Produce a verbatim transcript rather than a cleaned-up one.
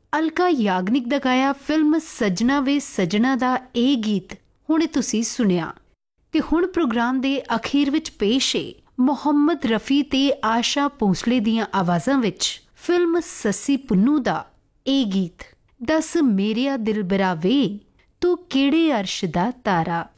अलका याग्निक दा गाया फिल्म सजना वे सजना दा ਇਹ ਗੀਤ ਹੁਣੇ ਤੁਸੀਂ ਸੁਣਿਆ ਤੇ ਹੁਣ ਪ੍ਰੋਗਰਾਮ ਦੇ ਅਖੀਰ ਵਿੱਚ ਪੇਸ਼ ਹੈ ਮੁਹੰਮਦ ਰਫੀ ਤੇ ਆਸ਼ਾ ਭੋਸਲੇ ਦੀਆਂ ਆਵਾਜ਼ਾਂ ਵਿੱਚ ਫਿਲਮ ਸੱਸੀ ਪੁੰਨੂ ਦਾ ਇਹ ਗੀਤ। ਦਸ ਮੇਰਿਆ ਦਿਲ ਬਰਾਵੇ ਤੂੰ ਕਿਹੜੇ ਅਰਸ਼ ਦਾ ਤਾਰਾ।